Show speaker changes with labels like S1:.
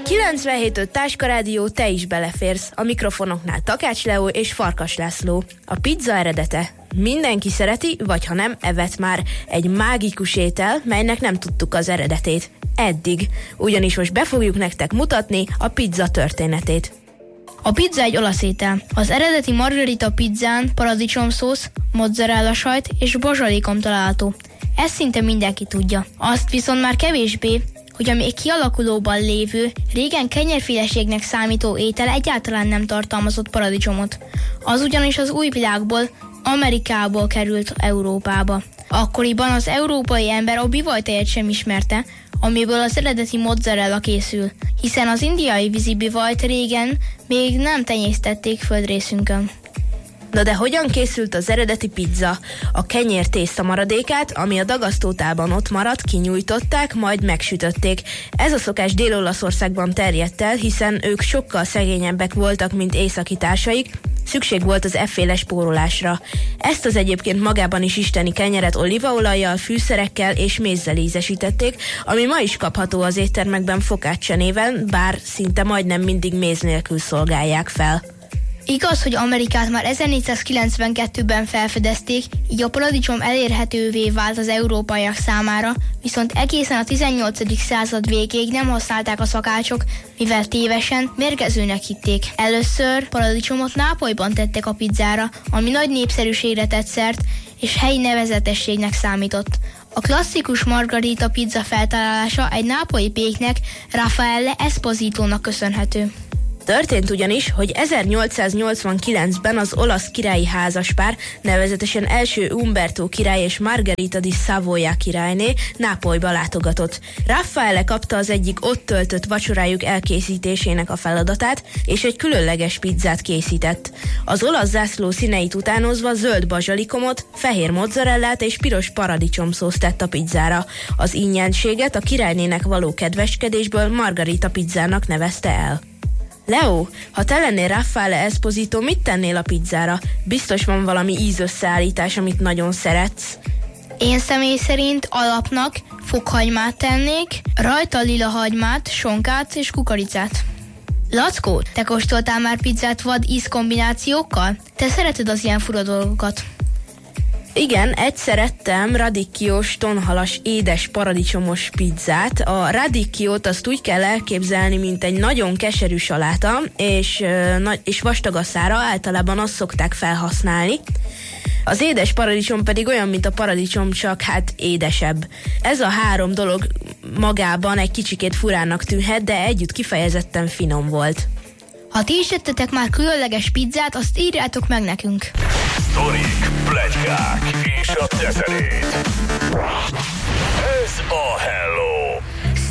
S1: 97.5 Táska Rádió, te is beleférsz. A mikrofonoknál Takács Leó és Farkas László. A pizza eredete. Mindenki szereti, vagy ha nem, evett már. Egy mágikus étel, melynek nem tudtuk az eredetét. Eddig. Ugyanis most be fogjuk nektek mutatni a pizza történetét.
S2: A pizza egy olasz étel. Az eredeti margarita pizzán paradicsomszósz, mozzarella sajt és bazsalikom található. Ezt szinte mindenki tudja. Azt viszont már kevésbé, hogy a még kialakulóban lévő, régen kenyérféleségnek számító étel egyáltalán nem tartalmazott paradicsomot. Az ugyanis az új világból, Amerikából került Európába. Akkoriban az európai ember a bivajtejet sem ismerte, amiből az eredeti mozzarella készül, hiszen az indiai vízibivajt régen még nem tenyésztették földrészünkön.
S1: Na de hogyan készült az eredeti pizza? A kenyér tészta maradékát, ami a dagasztótálban ott maradt, kinyújtották, majd megsütötték. Ez a szokás Dél-Olaszországban terjedt el, hiszen ők sokkal szegényebbek voltak, mint északi társaik, szükség volt az efféle spórolásra. Ezt az egyébként magában is isteni kenyeret olívaolajjal, fűszerekkel és mézzel ízesítették, ami ma is kapható az éttermekben focaccia néven, bár szinte majdnem mindig méz nélkül szolgálják fel.
S2: Igaz, hogy Amerikát már 1492-ben felfedezték, így a paradicsom elérhetővé vált az európaiak számára, viszont egészen a 18. század végéig nem használták a szakácsok, mivel tévesen mérgezőnek hitték. Először paradicsomot Nápolyban tettek a pizzára, ami nagy népszerűségre tett szert, és helyi nevezetességnek számított. A klasszikus margarita pizza feltalálása egy nápolyi péknek, Raffaele Espositónak köszönhető.
S1: Történt ugyanis, hogy 1889-ben az olasz királyi házaspár, nevezetesen első Umberto király és Margherita di Savoia királyné Nápolyba látogatott. Raffaele kapta az egyik ott töltött vacsorájuk elkészítésének a feladatát, és egy különleges pizzát készített. Az olasz zászló színeit utánozva zöld bazsalikomot, fehér mozzarellát és piros paradicsomszószt tett a pizzára. Az ingyenséget a királynének való kedveskedésből Margarita pizzának nevezte el. Leo, ha te lennél Raffaele Esposito, mit tennél a pizzára? Biztos van valami ízösszeállítás, amit nagyon szeretsz.
S2: Én személy szerint alapnak fokhagymát tennék, rajta lila hagymát, sonkát és kukoricát. Lackó, te kóstoltál már pizzát vad ízkombinációkkal? Te szereted az ilyen fura dolgokat.
S1: Igen, egyszer ettem radicchiós, tonhalas, édes paradicsomos pizzát. A radicchiót azt úgy kell elképzelni, mint egy nagyon keserű saláta, és vastag a szára, általában azt szokták felhasználni. Az édes paradicsom pedig olyan, mint a paradicsom, csak hát édesebb. Ez a három dolog magában egy kicsikét furának tűnhet, de együtt kifejezetten finom volt.
S2: Ha ti is tettetek már különleges pizzát, azt írjátok meg nekünk.
S3: Sztorik, pletykák és a teszerét. Ez a Hell